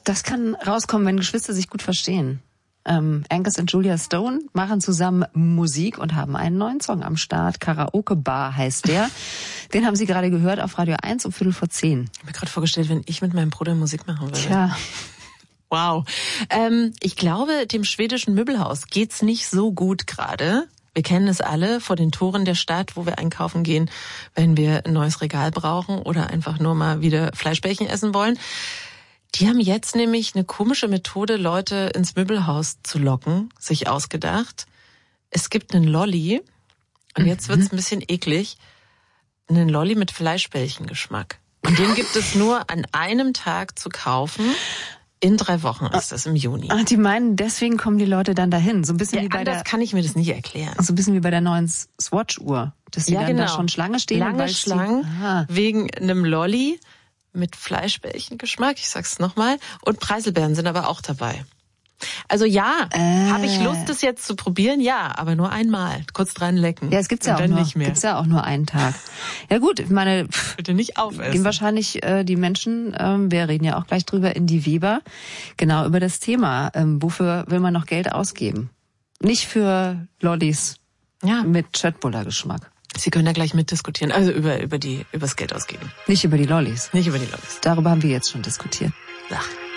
Das kann rauskommen, wenn Geschwister sich gut verstehen. Angus und Julia Stone machen zusammen Musik und haben einen neuen Song am Start. Karaoke Bar heißt der. Den haben Sie gerade gehört auf Radio 1 um 9:15. Ich habe mir gerade vorgestellt, wenn ich mit meinem Bruder Musik machen würde. Tja. Wow. Ich glaube, dem schwedischen Möbelhaus geht's nicht so gut gerade. Wir kennen es alle vor den Toren der Stadt, wo wir einkaufen gehen, wenn wir ein neues Regal brauchen oder einfach nur mal wieder Fleischbällchen essen wollen. Die haben jetzt nämlich eine komische Methode, Leute ins Möbelhaus zu locken, sich ausgedacht. Es gibt einen Lolli, und jetzt wird's ein bisschen eklig, einen Lolli mit Fleischbällchengeschmack. Und den gibt es nur an einem Tag zu kaufen. In 3 Wochen ist das, im Juni. Ach, die meinen, deswegen kommen die Leute dann dahin. So ein bisschen wie bei anders kann ich mir das nicht erklären. So ein bisschen wie bei der neuen Swatch-Uhr. Dass die dann da schon Schlange stehen. Lange Schlangen wegen einem Lolli mit Fleischbällchengeschmack, ich sag's nochmal. Und Preiselbeeren sind aber auch dabei. Also ja, habe ich Lust, das jetzt zu probieren? Ja, aber nur einmal. Kurz dran lecken. Ja, es gibt's ja auch nur, nicht mehr. Gibt's ja auch nur einen Tag. Ja gut, ich meine, bitte nicht aufessen. Gehen wahrscheinlich die Menschen, wir reden ja auch gleich drüber, in die Weber, genau über das Thema. Wofür will man noch Geld ausgeben? Nicht für Lollis mit Schöttbuller-Geschmack. Sie können da gleich mitdiskutieren, also übers Geld ausgeben. Nicht über die Lollis. Nicht über die Lollis. Darüber haben wir jetzt schon diskutiert. Ach.